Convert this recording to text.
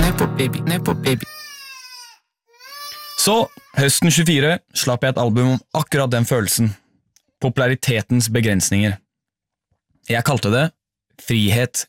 baby. Så, høsten 24 slapp jeg et album om akkurat den følelsen. Popularitetens begrensninger. Jeg kalte det Frihet